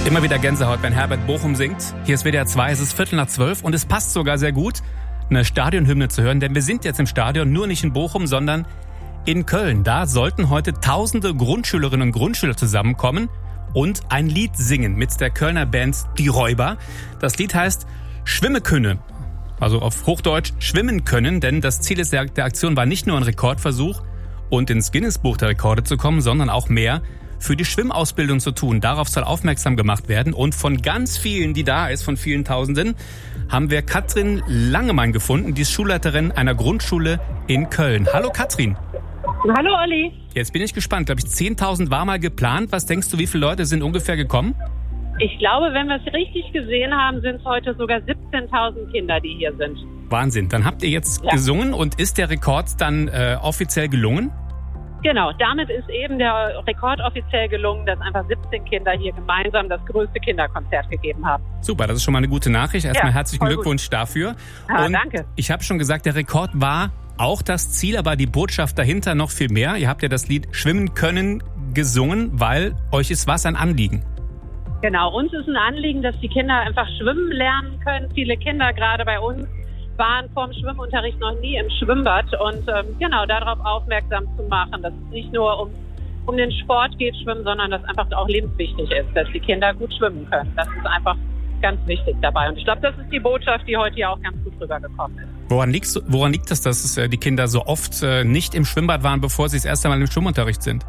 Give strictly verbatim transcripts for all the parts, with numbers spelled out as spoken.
Immer wieder Gänsehaut, wenn Herbert Bochum singt. Hier ist W D R zwei, es ist Viertel nach zwölf und es passt sogar sehr gut, eine Stadionhymne zu hören, denn wir sind jetzt im Stadion, nur nicht in Bochum, sondern in Köln. Da sollten heute tausende Grundschülerinnen und Grundschüler zusammenkommen und ein Lied singen mit der Kölner Band Die Räuber. Das Lied heißt Schwimme könne, also auf Hochdeutsch schwimmen können, denn das Ziel der Aktion war nicht nur ein Rekordversuch und ins Guinness-Buch der Rekorde zu kommen, sondern auch mehr für die Schwimmausbildung zu tun. Darauf soll aufmerksam gemacht werden. Und von ganz vielen, die da ist, von vielen Tausenden, haben wir Katrin Langemann gefunden, die ist Schulleiterin einer Grundschule in Köln. Hallo Katrin. Hallo Olli. Jetzt bin ich gespannt. Glaube ich, zehntausend war mal geplant. Was denkst du, wie viele Leute sind ungefähr gekommen? Ich glaube, wenn wir es richtig gesehen haben, sind es heute sogar siebzehntausend Kinder, die hier sind. Wahnsinn. Dann habt ihr jetzt ja. gesungen und ist der Rekord dann äh, offiziell gelungen? Genau, damit ist eben der Rekord offiziell gelungen, dass einfach siebzehn Kinder hier gemeinsam das größte Kinderkonzert gegeben haben. Super, das ist schon mal eine gute Nachricht. Erstmal ja, herzlichen Glückwunsch gut. dafür. Ja, und danke. Ich habe schon gesagt, der Rekord war auch das Ziel, aber die Botschaft dahinter noch viel mehr. Ihr habt ja das Lied Schwimmen können gesungen, weil euch ist was ein Anliegen. Genau, uns ist ein Anliegen, dass die Kinder einfach schwimmen lernen können. Viele Kinder gerade bei uns waren vor dem Schwimmunterricht noch nie im Schwimmbad und ähm, genau darauf aufmerksam zu machen, dass es nicht nur um, um den Sport geht, Schwimmen, sondern dass einfach auch lebenswichtig ist, dass die Kinder gut schwimmen können. Das ist einfach ganz wichtig dabei. Und ich glaube, das ist die Botschaft, die heute ja auch ganz gut rübergekommen ist. Woran liegt, woran liegt es, dass es, die Kinder so oft äh, nicht im Schwimmbad waren, bevor sie das erste Mal im Schwimmunterricht sind?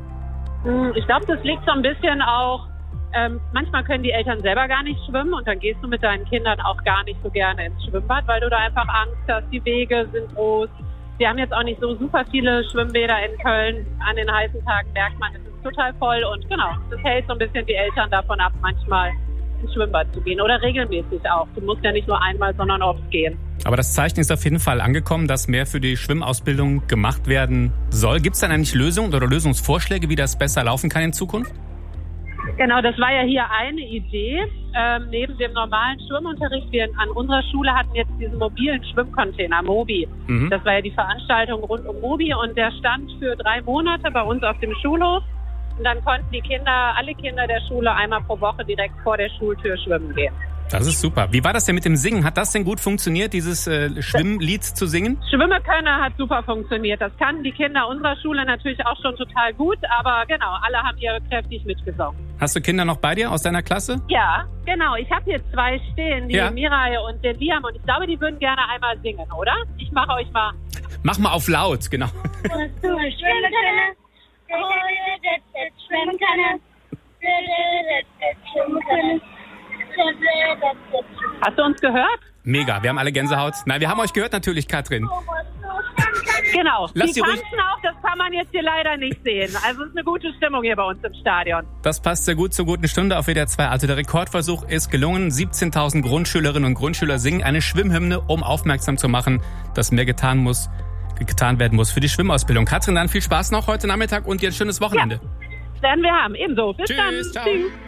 Ich glaube, das liegt so ein bisschen auch, Ähm, manchmal können die Eltern selber gar nicht schwimmen und dann gehst du mit deinen Kindern auch gar nicht so gerne ins Schwimmbad, weil du da einfach Angst hast, die Wege sind groß. Wir haben jetzt auch nicht so super viele Schwimmbäder in Köln. An den heißen Tagen merkt man, es ist total voll und genau, das hält so ein bisschen die Eltern davon ab, manchmal ins Schwimmbad zu gehen oder regelmäßig auch. Du musst ja nicht nur einmal, sondern oft gehen. Aber das Zeichen ist auf jeden Fall angekommen, dass mehr für die Schwimmausbildung gemacht werden soll. Gibt es dann eigentlich Lösungen oder Lösungsvorschläge, wie das besser laufen kann in Zukunft? Genau, das war ja hier eine Idee. Ähm, neben dem normalen Schwimmunterricht, wir an unserer Schule hatten jetzt diesen mobilen Schwimmcontainer, Mobi. Mhm. Das war ja die Veranstaltung rund um Mobi und der stand für drei Monate bei uns auf dem Schulhof. Und dann konnten die Kinder, alle Kinder der Schule einmal pro Woche direkt vor der Schultür schwimmen gehen. Das ist super. Wie war das denn mit dem Singen? Hat das denn gut funktioniert, dieses äh, Schwimmlied zu singen? Schwimmen können hat super funktioniert. Das kannten die Kinder unserer Schule natürlich auch schon total gut. Aber genau, alle haben hier kräftig mitgesungen. Hast du Kinder noch bei dir aus deiner Klasse? Ja, genau. Ich habe hier zwei stehen, die ja. Mirai und den Liam. Und ich glaube, die würden gerne einmal singen, oder? Ich mache euch mal... Mach mal auf laut, genau. Schwimmen können. Schwimmen können. Schwimmen können. Hast du uns gehört? Mega, wir haben alle Gänsehaut. Nein, wir haben euch gehört natürlich, Katrin. Genau, Lass die tanzen auch, das kann man jetzt hier leider nicht sehen. Also es ist eine gute Stimmung hier bei uns im Stadion. Das passt sehr gut zur guten Stunde auf W D R zwei. Also der Rekordversuch ist gelungen. siebzehntausend Grundschülerinnen und Grundschüler singen eine Schwimmhymne, um aufmerksam zu machen, dass mehr getan muss, getan werden muss für die Schwimmausbildung. Katrin, dann viel Spaß noch heute Nachmittag und dir ein schönes Wochenende. Ja, das werden wir haben. Ebenso. Bis Tschüss, dann. Ciao. Tschüss.